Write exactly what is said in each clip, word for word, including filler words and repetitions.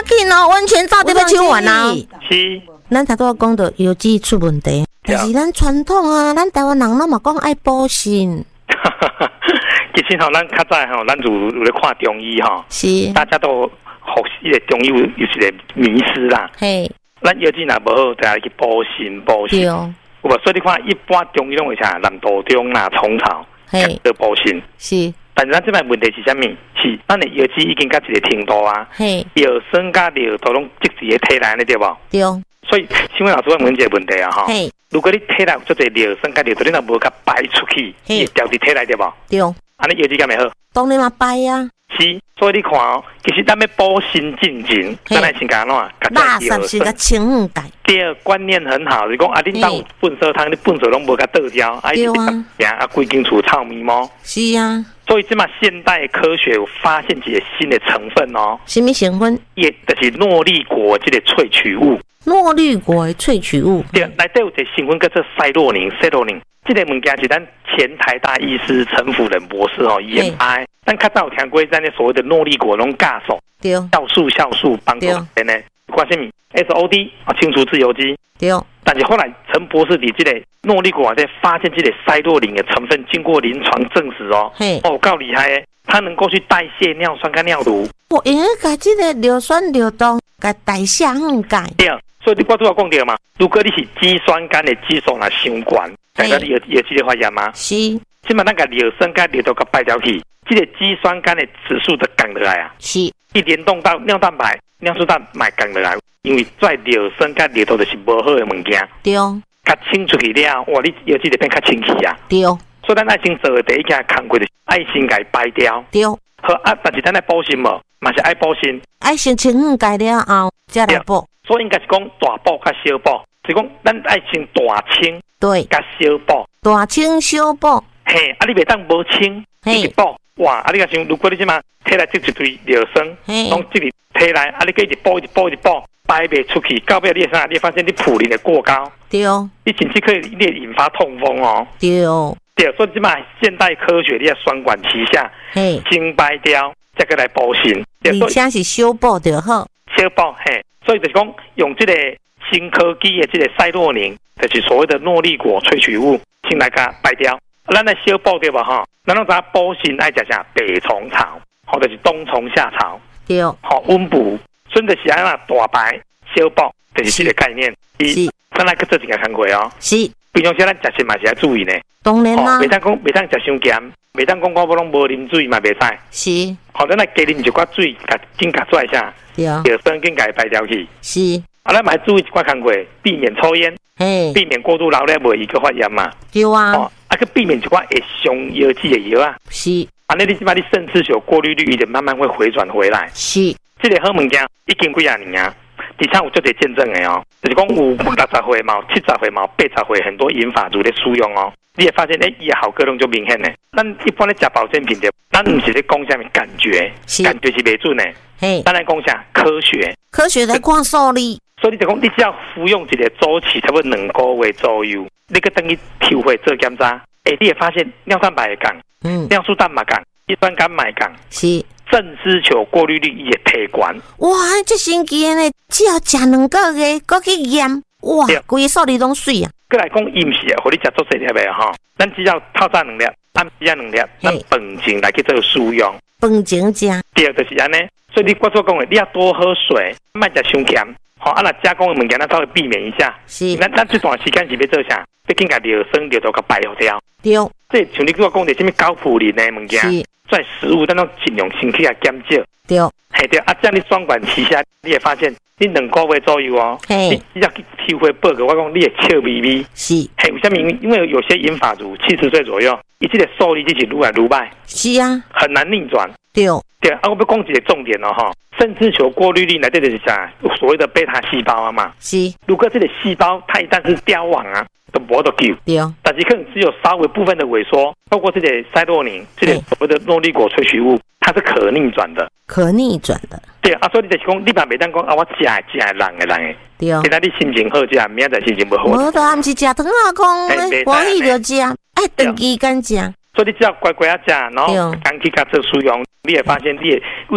紧哦，温泉早点要抢完啊。 是， 咱头拄仔讲到药剂出问题，但是咱传统啊，咱台湾人咱嘛讲爱补肾。 其实吼，咱较早吼，咱就有咧看中医吼， 是， 大家都学习个中医有有一个迷失啦。 嘿， 咱药剂若无好，就要去补肾补肾。有无？所以你看，一般中医拢会啥南豆中啦、虫草，嘿，得补肾。是。但是咱这摆问题是啥物？是咱的药剂已经到一个程度啊，药酸甲尿都拢积伫个体内，对无？对。所以，请问老师，我问一个问题啊，哈，如果你体内有做者尿酸甲尿，你若无甲排出去，会掉伫体内，对无？对。安尼药剂敢会好？当然嘛排啊。是，所以你看哦，其实咱要补肾进前，咱来先干哪？ 垃圾是个清改。 第二观念很好，你讲啊，恁当有粪扫汤，你粪扫拢无甲倒掉，啊，对啊，啊，规间厝臭咪毛。是啊。所以即嘛，现代科学有发现一个新的成分哦。什么成分？也就是诺丽果这个萃取物。诺丽果的萃取物。对，内底有一个成分叫做赛洛宁，赛洛宁。这个物件是咱前台大医师陈辅仁博士哦研发。咱较早有听过咱的所谓的诺丽果拢酵素，对，酵素酵素帮助人呢。关什么 ？S O D 啊，清除自由基。对。但是后来陈博士伫这个诺丽果在发现这个赛洛宁的成分，经过临床证实哦，哦，够厉害的，它能够去代谢尿酸跟尿毒。我应该把这个尿酸尿毒给代谢很解。对。所以你我拄仔讲到嘛，如果你是肌酸酐的指数若伤悬，代表你有有这个发炎吗？是。即嘛，咱个尿酸甲尿毒甲排掉去，这个肌酸酐的指数就降落来啊。是。一联动到尿蛋白、尿素蛋白降落来，因为在尿酸甲尿毒就是无好的物件。对。甲清出去了，哇！你有这个变较清气啊。对。所以咱爱先做的第一件工作就是爱先甲排掉。对。好啊，但是咱来补肾无，嘛是爱补肾。爱先清气解了后，再来补。所以应该是讲大补甲小补，是讲咱爱先大清，对，甲小补，大清小补，嘿，啊你袂当无清，一直补，哇，啊你甲想，如果你即马体内积一堆尿酸，拢积伫体内，啊你个一直补一直补一直补，排袂出去，到尾你啥？你发现你普林的过高，对，你甚至可以你引发痛风哦，对，对，所以即马现代科学你要双管齐下，嘿，清排掉，再个来补肾，而且是小补就好，小补嘿。所以就是讲，用这个新科技的这个赛洛宁，就是所谓的诺丽果萃取物，先来甲排掉。咱来小补对吧？哈，咱拢知补肾爱食啥？北虫草，或者是冬虫夏草，对，好温补。所以就是安那大排小补，就是这个概念。是，咱来去做一个工作哦。是，平常时咱食食嘛是要注意呢。当然啦，袂当讲袂当食伤咸，袂当讲我拢无啉水嘛袂使。是，好，咱来加啉一寡水，甲紧甲做一下。尿酸跟解排掉去，是。啊，咱嘛要注意一寡工作，避免抽烟，嘿，避免过度劳累，袂一个发炎嘛。对啊。哦，啊，去避免一寡会伤药剂的药啊。是。啊，那你即摆你肾丝球过滤率一点慢慢会回转回来。是。这个好物件已经几啊年啊，底下有足侪见证的哦，就是讲有六十岁嘛、七十岁嘛、八十岁很多银发族咧使用哦。你会发现，哎，伊的效果拢就明显的。咱一般咧食保健品的，咱唔是咧讲啥物感觉，感觉是袂准的。嘿，咱来讲啥科学？科学来看数理。所以你就讲，你只要服用一个周期，差不多两个月左右，你去等于抽血做检查，哎，你会发现尿蛋白会降，嗯，尿素蛋白降，肌酸酐会降，是。肾丝球过滤率也提悬。哇，这神奇呢！只要食两个月，搁去验，哇，规个数字拢水啊！过来讲，伊毋是啊，互你食足细粒的哈。咱只要透早两粒，暗时啊两粒，咱饭前来去做使用。饭前食。第二就是安尼，所以你我所讲的，你要多喝水，莫食伤咸。好，啊，那加工的物件，咱稍微避免一下。是。咱咱这段时间是要做啥？要紧甲尿酸尿毒甲排掉。对。这像你跟我讲的，什么高普林的物件。是。在食物，咱拢尽量先去啊减少。对，嘿对啊，这样你双管齐下，你会发现你两个月左右哦，你你要去抽血报告，我讲你会笑眯眯。是，嘿，为什么？因为有些银发族七十岁左右，伊这个受力就是愈来愈歹。是啊，很难逆转。对，对啊，我要讲一个重点哦哈，肾丝球过滤率呢，这就是啥？所谓的贝塔细胞啊嘛。是，如果这个细胞它一旦是凋亡啊。都无得救，对，但是可能只有稍微部分的萎缩，透过这个赛洛宁，这个所谓的诺丽果萃取物，它是可逆转的，可逆转的，对啊，所以你就是讲，你嘛袂当讲啊，我食食人的人的，对，现在你心情好食，明仔载心情不好，无都暗时食糖啊，讲欢喜就食，爱长期间食，所以你只要乖乖啊食，然后赶去甲做使用，你会发现你的胃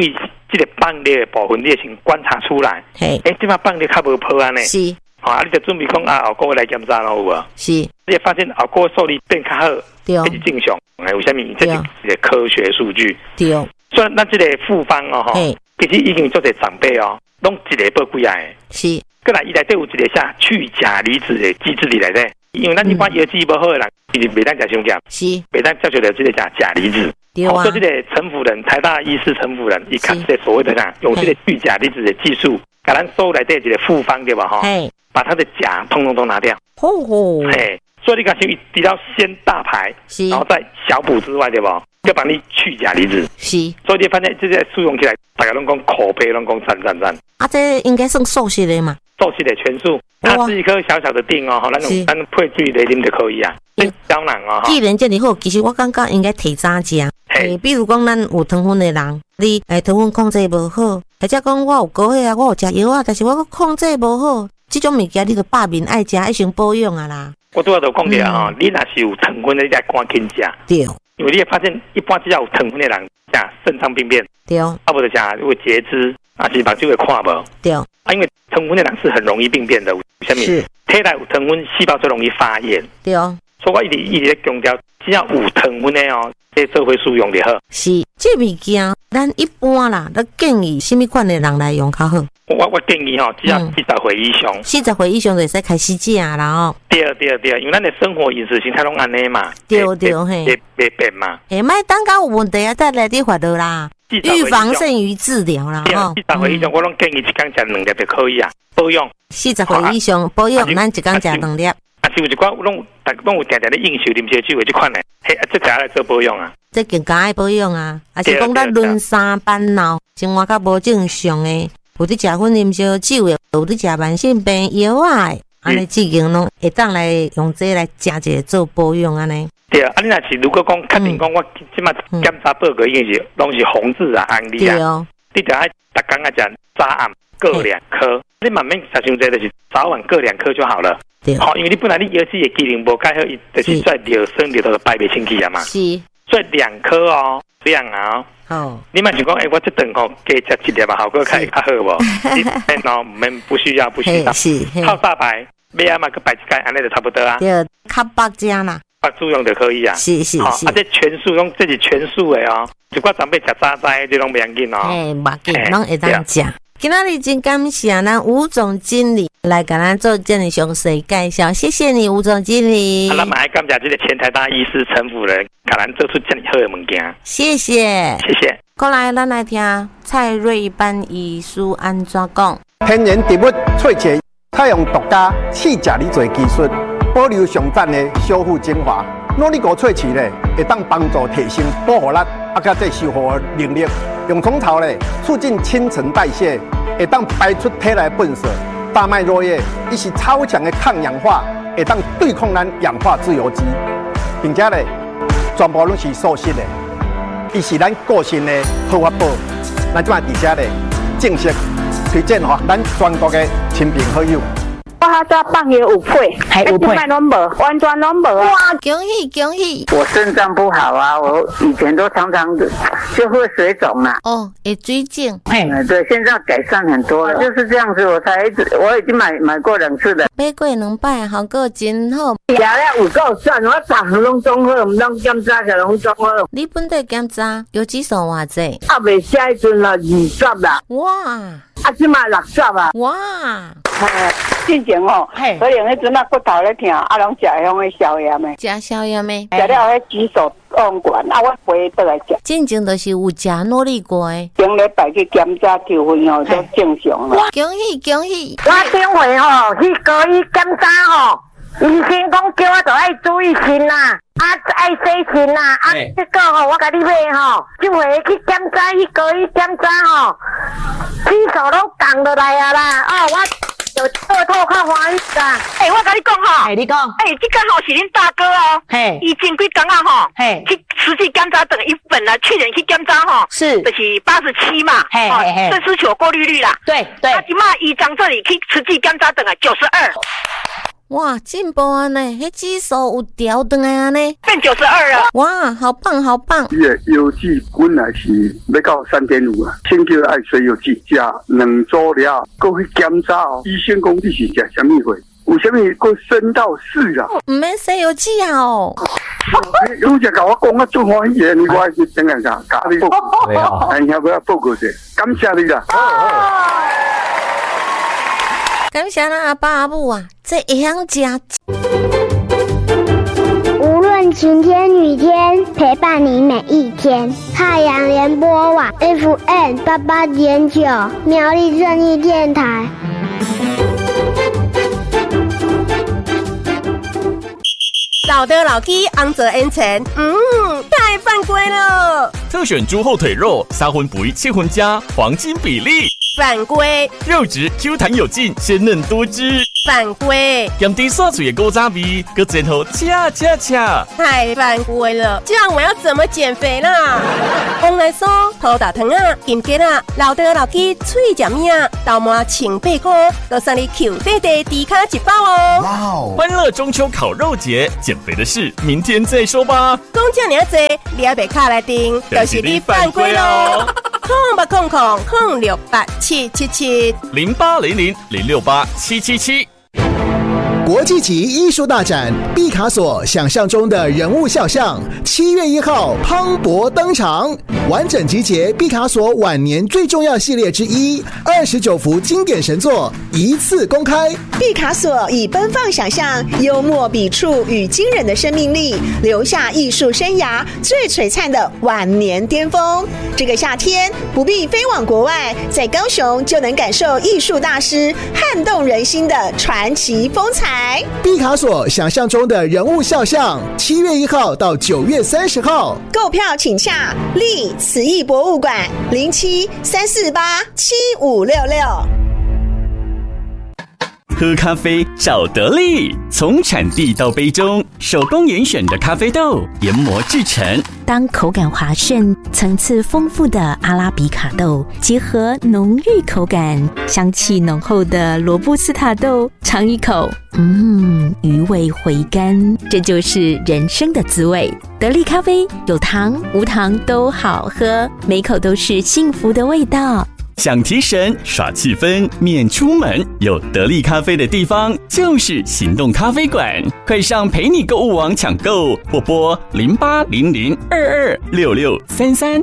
这个放裂的部分，你先观察出来。 嘿， 哎，这嘛放裂较无破安呢。 是。 好、哦，啊，你就准备讲啊，后个月来检查咯，有无？ 是。 你会发现后个月受力变较好， 对， 这是正常。哎，有啥物？这是一个科学数据。 对。 所以咱这个复方哦，吼，其实已经做者长辈哦，拢一个报几啊个。 是。过来，伊内底有一个下去钾离子的机制里来的，因为咱一般药剂不好的人，伊是袂当食伤钾， 是袂当接受到这个钾钾离子。 对啊。 所以这个陈辅仁，台大医师陈辅仁，伊看这个所谓的啥，用这个去钾离子的技术，把咱收来这一个复方对吧？哈，把它的钾通通都拿掉。 吼吼。 嘿，所以你讲先提到先大牌，然后再小补之外对吧？要帮你去钾离子。是。所以你发现这个使用起来，大家拢讲口碑拢讲赞赞赞。 啊，这应该算素食的嘛？ 素食的全素，它是一颗小小的锭哦，吼，咱用咱配水来啉就可以啊。胶囊哦， 既然这么好，其实我感觉应该提早食。诶，比如讲咱有糖分的人，你诶糖分控制无好，或者讲我有高血压，我有食药啊，但是我控制无好，这种物件你就百面爱食，爱先保养啊啦。 我拄仔就讲了吼，你若是有糖分的，你才赶紧食。 对。 因为你会发现，一般只要有糖分的人，食肾脏病变。 对。啊， 无就食如果截肢，啊是目睭会看无。对。啊，因为糖分的人是很容易病变的，为什么？是。体内有糖分，细胞就容易发炎。对。所以我一直一直在强调，只要有糖分的哦，这做伙使用就好。是， 这物件咱一般啦，咱建议什么款的人来用较好？ 我我建议吼，只要四十岁以上， 四十岁以上就使开始食啦哦。 对对对，因为咱的生活饮食形态拢安尼嘛。 对对嘿， 会会变嘛。 诶，莫等到有问题啊，再来你发到啦。预防胜于治疗啦吼。 四十岁以上，我拢建议一天食两粒就可以啊，保养。 四十岁以上保养，咱一天食两粒。 啊，是有一寡拢，大拢有定定咧应酬啉烧酒的这款嘞，嘿，啊，这家来做保养啊。 这更加爱保养啊，啊是讲咱轮三班闹，生活较无正常诶，有伫食薰啉烧酒诶，有伫食慢性病药啊，安尼至今拢会当来用这来食一个做保养安尼。 对啊，啊你若是如果讲确定讲我即马检查报告已经是拢是红字啊、红字啊，你就爱逐工啊食早暗各两颗，你慢慢食伤济就是早晚各两颗就好了。对，好，因为你本来你药剂的机能无介好，伊就是在尿酸里头摆袂清气啊嘛。是，所以两颗哦，这样啊。哦，你嘛是讲，哎、欸，我这顿吼加食一粒嘛，效果较较好无？你免哦，免不需要，不需要。是，泡大白，尾啊嘛，佮摆一盖，安尼就差不多啊。对，较白这样啦，白煮用就可以啊。是是是，啊，这全素用，这是全素的哦。一寡长辈食早餐，这拢袂要紧哦。哎，袂紧，拢会当食。今仔日真感谢咱吴总经理来给咱做这么详细介绍，谢谢你吴总经理。好了，马上感谢这个前台大医师陈辅仁，给咱做出这么好的物件。谢谢，谢谢。过来，咱来听蔡瑞班医师安怎讲。天然植物萃取，采用独家去钾离子技术，保留上赞的修复精华。努力果萃取咧，会当帮助提升保护力，啊，甲这修复能力。用虫草咧，促进新陈代谢，会当排出体内粪扫。大麦落叶，伊是超强的抗氧化，会当对抗咱氧化自由基，并且咧，全部拢是素食的，伊是咱个性的好法宝。咱即摆伫遮咧，正式推荐吼咱全国的亲朋好友。我较早放也有配，还有配，拢无，完全拢无啊！哇，恭喜恭喜！我肾脏不好啊，我以前都常常就会水肿啊。哦，会水肿。哎，对，现在改善很多了，就是这样子，我才一直，我已经买买过两次了。买过两摆，效果真好。食了有够爽，我逐项拢总好，毋通检查个拢总好。你本地检查有指数偌济？啊，未写迄阵啦，二十啦。哇！啊，即卖六十啊！哇！哎，之前哦，可能迄阵啊骨头咧疼，啊，拢食迄种消炎的，食消炎的，食了迄指数往悬，啊，我回倒来食。真正都是有食努力过的。顶礼拜去检查抽血哦，都正常啦。恭喜恭喜！我顶回吼去高医检查吼，医生讲叫我着爱注意肾啦，啊爱洗肾啦，啊结果吼我甲你买吼，即回去检查去高医检查吼，指数拢降落来啊啦，哦我。就套套较欢喜啦！哎、欸，我甲你讲吼，哎、欸，你讲，哎、欸，这个吼是恁大哥哦，嘿，伊前几天啊吼，嘿，去实际检查等于本来去年去检查吼，是，就是八十七嘛，嘿嘿嘿，这是球过滤率啦，对对，他今嘛一张这里去实际检查等于九十二。 哇，进步啊呢！迄指数有调转来啊呢， 变九十二了。 哇，好棒好棒！ 伊的药剂本来是要到三点五啊，先叫爱水药剂，食两组了，搁去检查哦。医生讲你是食什么货？有啥物搁升到四啊？ 唔免西药剂啊哦！ 有只甲我讲啊，最欢喜的，你我是等下甲甲你报，哎，要不要报告者？感谢你啦！ 感谢咱阿爸阿母啊，这会晓食。 无论晴天雨天，陪伴你每一天。太阳联播网 F M 八八点九，苗栗正义电台。 老的老鸡昂泽恩城，嗯，太犯规了。 特选猪后腿肉，三分肥七分加，黄金比例。 犯规， 肉质 Q 弹有劲，鲜嫩多汁。 犯规， 咸甜刷嘴的古早味，搁前后恰恰恰。 太犯规了，这样我要怎么减肥啦？往来说，土大糖啊，金桔啊，老的老鸡脆酱面啊，豆麻千八块，都送你 Q 弟弟低卡一包哦。 哇哦！欢乐中秋烤肉节，减肥的事明天再说吧。 讲这么多，你还别卡来订，就是你犯规喽。空八空空空六八七七七零八零零零六八七七七。 国际级艺术大展毕卡索想象中的人物肖像，七月一号磅礴登场，完整集结毕卡索晚年最重要系列之一，二十九幅经典神作一次公开。 毕卡索以奔放想象、幽默笔触与惊人的生命力，留下艺术生涯最璀璨的晚年巅峰。这个夏天不必飞往国外，在高雄就能感受艺术大师撼动人心的传奇风采。 毕卡索想象中的人物肖像，七月一号到九月三十号， 购票请洽立慈艺博物馆零七三四八七五六六。 喝咖啡找得力，从产地到杯中，手工严选的咖啡豆研磨制成。 当口感滑顺、层次丰富的阿拉比卡豆结合浓郁口感、香气浓厚的罗布斯塔豆，尝一口，嗯，余味回甘，这就是人生的滋味。得力咖啡有糖无糖都好喝，每口都是幸福的味道。 想提神耍气氛免出门，有得力咖啡的地方就是行动咖啡馆，快上陪你购物网抢购，或拨零八零零二二六六三三。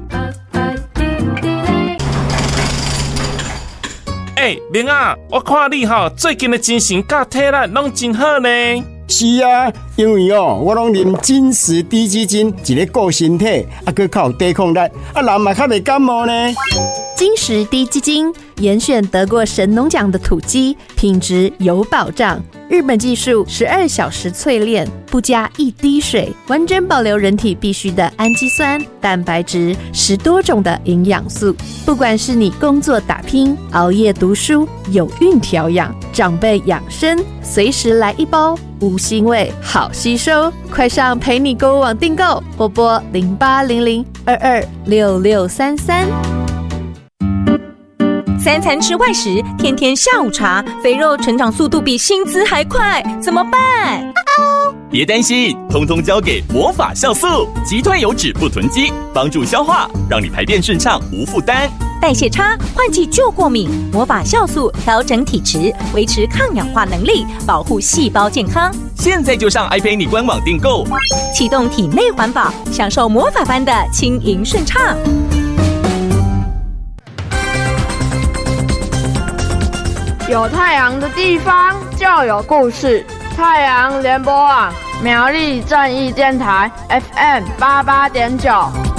欸，明啊，我看你哈最近的精神甲体力拢真好呢。 是啊，因为哦，我拢啉金石低基金，一个顾身体，啊，佮较有抵抗力，啊，人嘛较袂感冒呢。 金石低基金严选得过神农奖的土鸡，品质有保障。日本技术十二小时淬炼，不加一滴水，完整保留人体必需的氨基酸、蛋白质，十多种的营养素。不管是你工作打拼、熬夜读书、有孕调养、长辈养生，随时来一包，无腥味，好吸收。快上陪你购物网订购，或拨零八零零二二六六三三。 三餐吃外食，天天下午茶，肥肉成长速度比薪资还快，怎么办？ 别担心，通通交给魔法酵素，击退油脂不囤积，帮助消化，让你排便顺畅无负担。 代谢差，换季就过敏，魔法酵素调整体质，维持抗氧化能力，保护细胞健康。 现在就上 iPay 官网订购， 启动体内环保，享受魔法般的轻盈顺畅。 有太阳的地方就有故事。太阳联播网苗栗正义电台 F M 八八点九。